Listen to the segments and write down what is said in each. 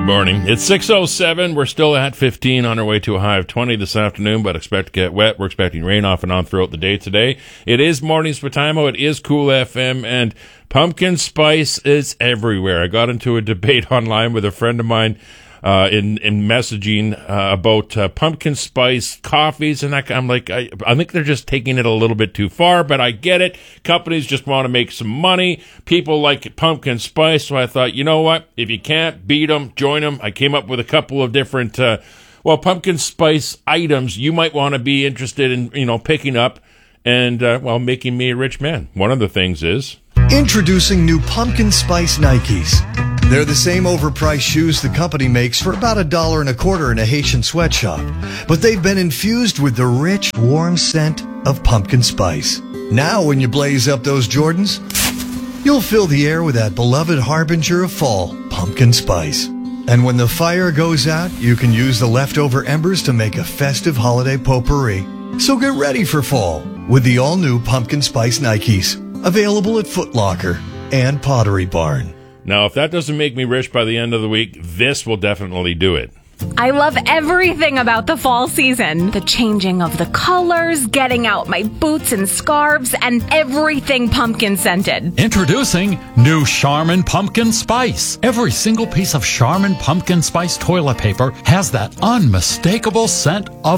Morning. It's 6:07. We're still at 15 on our way to a high of 20 this afternoon, but expect to get wet. We're expecting rain off and on throughout the day today. It is Mornings with Timo. It is Cool FM, and pumpkin spice is everywhere. I got into a debate online with a friend of mine in messaging about pumpkin spice coffees, and I'm like, I think they're just taking it a little bit too far, but I get it. Companies just want to make some money. People like pumpkin spice, so I thought, you know what? If you can't beat them, join them. I came up with a couple of different, pumpkin spice items you might want to be interested in, picking up and, making me a rich man. One of the things is... Introducing new pumpkin spice Nikes. They're the same overpriced shoes the company makes for about $1.25 in a Haitian sweatshop, but they've been infused with the rich, warm scent of pumpkin spice. Now when you blaze up those Jordans, you'll fill the air with that beloved harbinger of fall, pumpkin spice. And when the fire goes out, you can use the leftover embers to make a festive holiday potpourri. So get ready for fall with the all-new pumpkin spice Nikes. Available at Foot Locker and Pottery Barn. Now, if that doesn't make me rich by the end of the week, this will definitely do it. I love everything about the fall season. The changing of the colors, getting out my boots and scarves, and everything pumpkin scented. Introducing new Charmin Pumpkin Spice. Every single piece of Charmin Pumpkin Spice toilet paper has that unmistakable scent of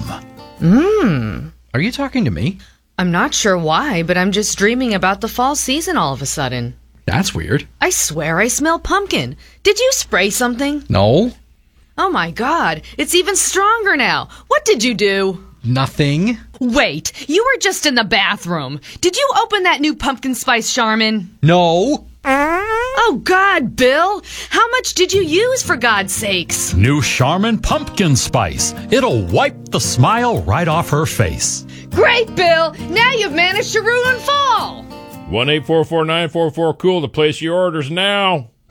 autumn. Are you talking to me? I'm not sure why, but I'm just dreaming about the fall season all of a sudden. That's weird. I swear I smell pumpkin. Did you spray something? No. Oh my God, it's even stronger now. What did you do? Nothing. Wait, you were just in the bathroom. Did you open that new pumpkin spice Charmin? No. Oh God, Bill. How much did you use, for God's sakes? New Charmin Pumpkin Spice. It'll wipe the smile right off her face. Great, Bill. Now you've managed to ruin fall. 1-844-944-COOL to place your orders now.